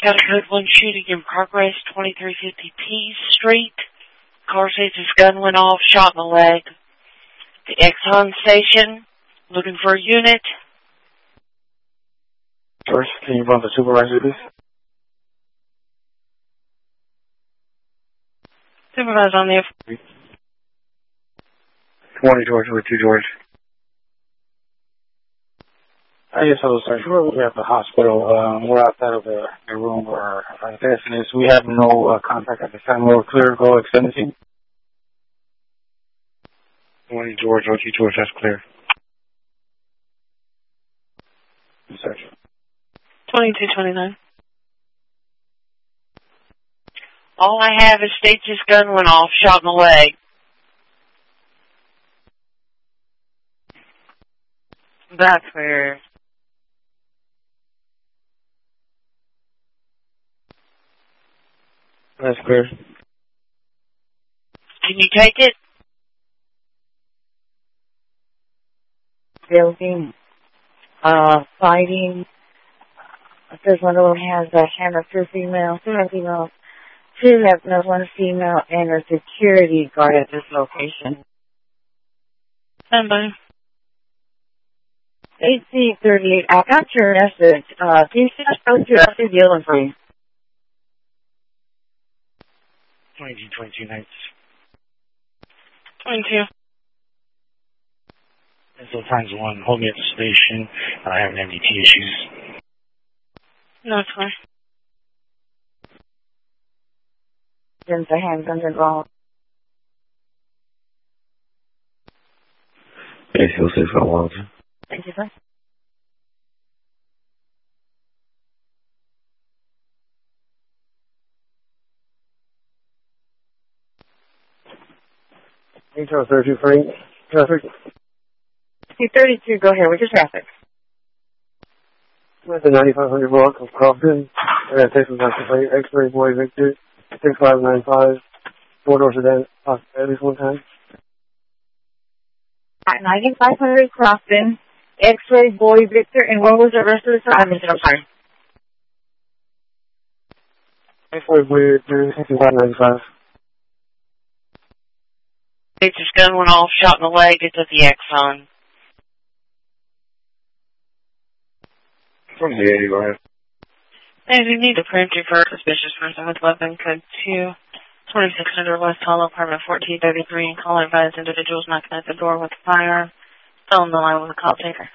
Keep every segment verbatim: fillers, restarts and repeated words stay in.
Got a code one shooting in progress, twenty-three fifty P Street. Caller says his gun went off, shot in the leg. The Exxon station, looking for a unit. George, can you run the supervisor, please? Supervisor on there. Good morning, George. We're to George. I just hello, sir. We're at the hospital. Um, we're outside of the, the room where our patient is. We have no uh, contact at the time. We're clear. Go extend the scene. Good morning, George. O T George, that's clear. Search. twenty-two twenty-nine. All I have is states his gun went off, shot in the leg. That's weird. That's clear. Can you take it? Building, uh, fighting. There's one of them has a hammer, two female, two female, two have no one female, and a security guard at this location. Stand by. eight C thirty-eight, I got your message. Uh, can you just post your message dealing for you? twenty-two twenty-two nights. twenty-two. So times one, hold me at the station. I have M D T issues. No, it's fine. There's a handguns involved. Yes, he'll say if I want to. Thank you, sir. Intel thirty-two for eight. Traffic. C thirty-two, go ahead with your traffic. With the ninety-five hundred block of Crofton. I got a text from Doctor Plate. X-ray boy Victor. six five nine five. Four door sedan. At least one time. At ninety-five hundred Crofton, X-ray boy Victor, and what was the rest of the time? I missed it, I'm sorry. X-ray boy Victor. sixty-five ninety-five. States his gun went off, shot in the leg. It's at the Exxon. From the eighty, go ahead. Hey, we need a preemptive for a suspicious person with weapon code two, twenty-six hundred West Hollow, apartment fourteen thirty-three, and call advised individuals knocking at the door with a firearm. Still on the line with a call taker.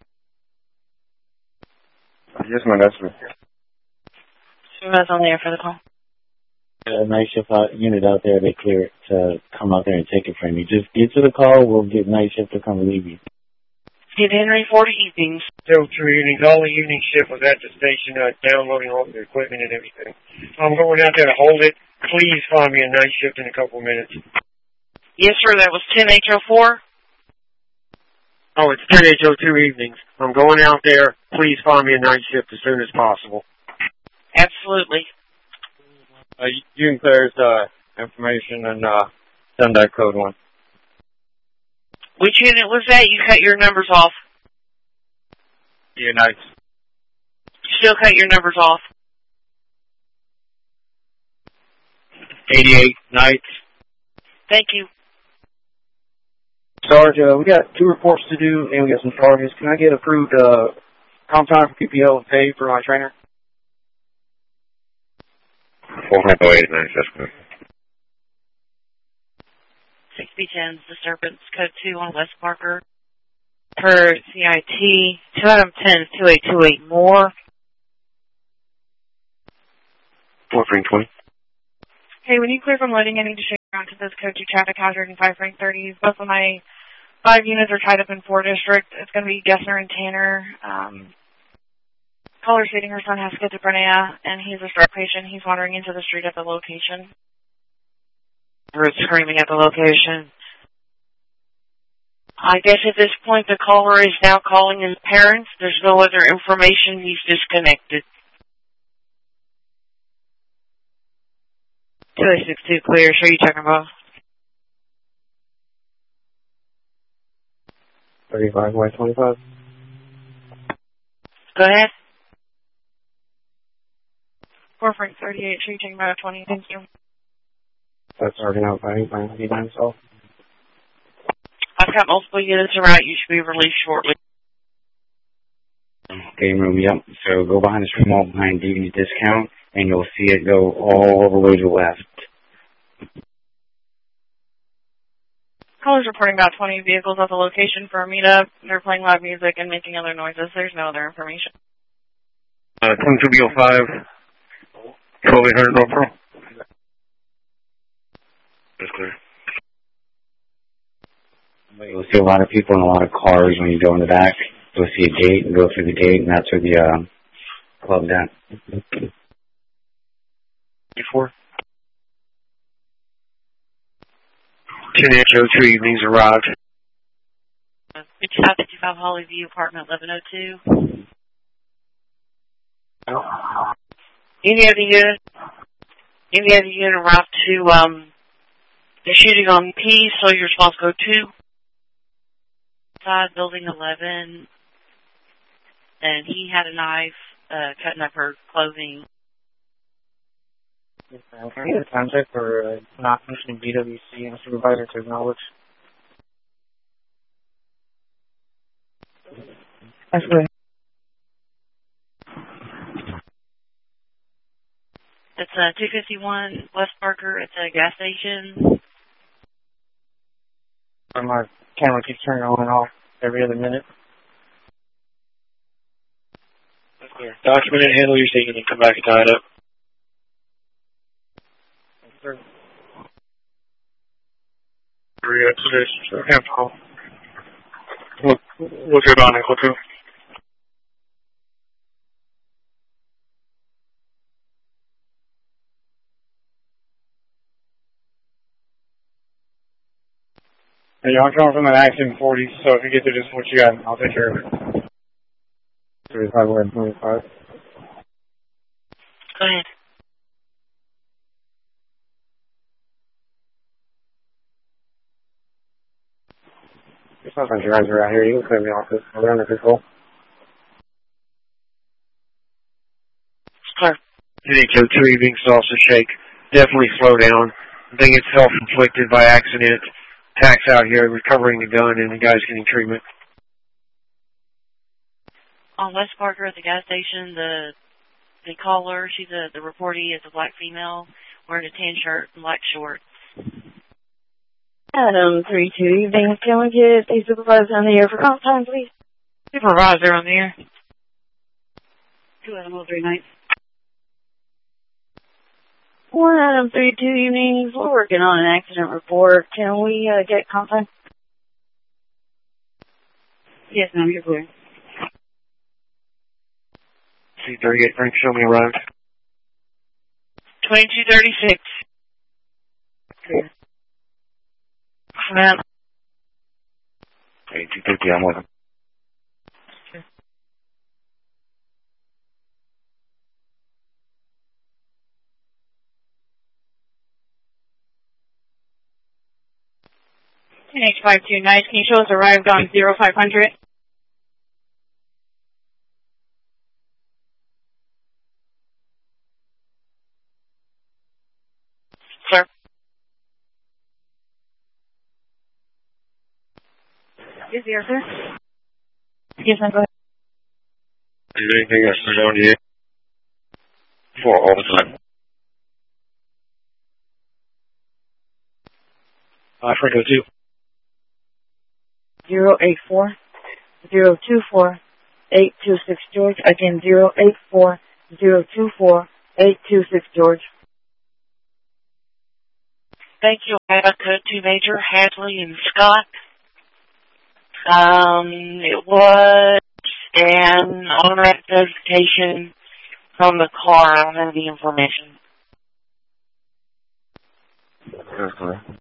Yes, ma'am, that's me. Supervisor on the air for the call. A night shift out, unit out there, they clear it to come out there and take it from you. Just get to the call, we'll get night shift to come relieve you. Get Henry forty evenings. Still two evenings. All the evening shift was at the station, uh, downloading all the equipment and everything. I'm going out there to hold it. Please find me a night shift in a couple minutes. Yes, sir, that was ten H oh four. Oh, it's ten H oh two evenings. I'm going out there. Please find me a night shift as soon as possible. Absolutely. Uh, you can clear his, uh, information and, uh, send that code one. Which unit was that? You cut your numbers off. Yeah, nights. Still cut your numbers off. eighty-eight nights. Thank you. Sarge, uh, we got two reports to do and we got some charges. Can I get approved, uh, comp time for P P L and pay for my trainer? four hundred eight nights, that's good. sixty ten, Disturbance, code two on West Parker. Per C I T, two out of ten is two eight two eight more. four three twenty. Hey, when you clear from loading, I need to show you around to this code two traffic hazard and five rank thirties. Both of my five units are tied up in four districts. It's going to be Gessner and Tanner. Um, caller stating her son has schizophrenia, and he's a stroke patient. He's wandering into the street at the location. Or screaming at the location. I guess at this point the caller is now calling his parents. There's no other information. He's disconnected. two eight six two clear. Show you checking both. thirty-five Y twenty-five. Go ahead. four Frank thirty-eight, should you take about a twenty? Thank you. That's already out by by himself. I've got multiple units around. You should be released shortly. Game room, yep. So go behind the screen wall behind D V D discount, and you'll see it go all the way to the left. Callers reporting about twenty vehicles at the location for a meetup. They're playing loud music and making other noises. There's no other information. Uh, twenty-two B oh five. twelve eight hundred North Pearl. That's clear. You'll see a lot of people and a lot of cars when you go in the back. You'll see a gate and go through the gate, and that's where the uh, club's at. Before? ten H O two evenings arrived. fifty-five fifty-five Hollyview, apartment eleven oh two. Any of the unit, any of the unit arrived to um, the shooting on P, so your response go two. Side building eleven, and he had a knife uh, cutting up her clothing. Can I get a contact for uh, not mentioning B W C and supervisor to acknowledge? That's good. It's uh, two fifty-one West Parker. It's a gas station. My camera keeps turning on and off every other minute. That's clear. Document and handle your statement and come back and tie it up. Sir. Three at six. Half call. Look, look good on equal two. Hey, I'm coming from an accident forty, so if you get to just what you got, I'll take care of it. thirty-five, we're at twenty-five. Go ahead. It's not like your guys are out here. You can clear the office. We're under control. Clear. ten H O two evenings officer shake. Definitely slow down. I think it's self-inflicted by accident. Tax out here, recovering the gun, and the guy's getting treatment. On West Parker at the gas station, the the caller, she's a the reportee is a black female wearing a tan shirt and black shorts. Adam three two evening. Can we get a supervisor on the air for comp time, please? Supervisor on the air. Two Adam three nights. One Adam three two evenings. We're working on an accident report. Can we uh, get comp time? Yes, ma'am, you're clear. C thirty-eight, Frank, show me arrived. twenty-two thirty-six. Clear. Ma'am. Hey, two fifty, I'm with him. ten H five two nice. Can you show us arrived on zero five hundred? Sir. Is there, sir? Yes, ma'am, go ahead. Is there anything else to know to you? For all the time. Uh, Franco two. Zero eight four zero two four eight two six George. Again, zero eight four zero two four eight two six George. Thank you. I have a code two Major Hadley and Scott. Um, it was an automatic notification from the car. I don't have the information. That's correct.